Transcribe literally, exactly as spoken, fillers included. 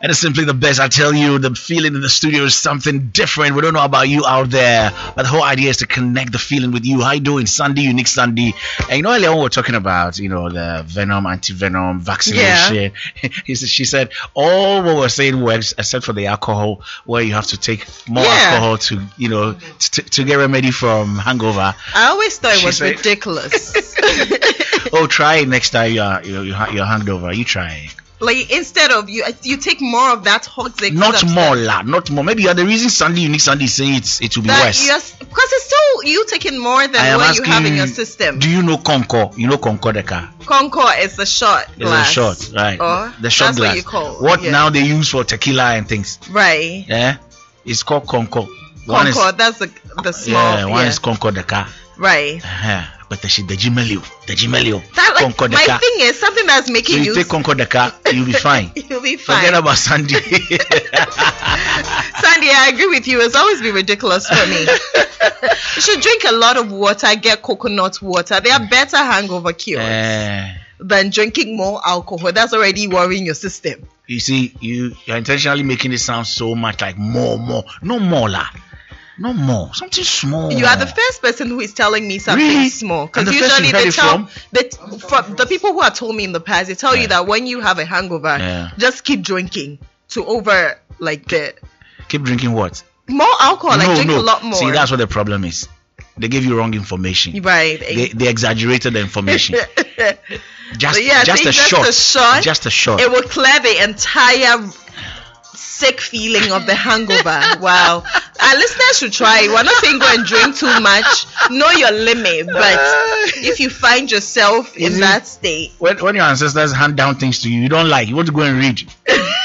And it's simply the best. I tell you, the feeling in the studio is something different. We don't know about you out there, but the whole idea is to connect the feeling with you. How you doing, Sandy? Unique Sandy. And you know, earlier when we were talking about, you know, the venom, anti-venom, vaccination. Yeah. he said, she said, all what we're saying works except for the alcohol, where you have to take more yeah. alcohol to, you know, to, to get remedy from hangover. I always thought it She was said- ridiculous. Oh, try it next time you're, you're, you're hangover. You try it. Like, instead of you, you take more of that toxic. Not substance. more, la, not more. Maybe you're the reason Sandy, Unique Sandy is saying it's, it will be That worse. yes, because it's still you taking more than I am what you asking have in you, your system. Do you know Concord? You know Concord, the car? Concord is a shot It's glass. a shot, right? Or the shot that's glass. what you call. What yeah. now they use for tequila and things? Right. Yeah, it's called Concord. One is, Concord. That's the the small. yeah, one yeah. is Concord, the car. Right. Uh-huh. But the shit, the Gimelio, the Gimelio. That like Concord, the my car. thing is something that's So making you you. take Concord, the car, you'll be fine. You'll be fine. Forget about Sandy. Sandy, I agree with you. It's always been ridiculous for me. You should drink a lot of water. Get coconut water. They are better hangover cures uh, than drinking more alcohol. That's already worrying your system. you see, you you're intentionally making it sound so much like more, more, no more, la. No more, something small. You are the first person who is telling me something Really? small. And Because the first usually you heard they it tell from? that from the people who have told me in the past, they tell Yeah. you that when you have a hangover, Yeah. just keep drinking to over like the Keep drinking what? more alcohol. Like no, drink no. a lot more. See, that's what the problem is. They give you wrong information. right. They, they exaggerated the information. Just, So yeah, just, see, a just shot. a shot. Just a shot. It will clear the entire sick feeling of the hangover. Wow. Our listeners should try it. We're not saying go and drink too much. Know your limit. But if you find yourself in Is it- that state, when, when your ancestors hand down things to you, you don't like. You want to go and read.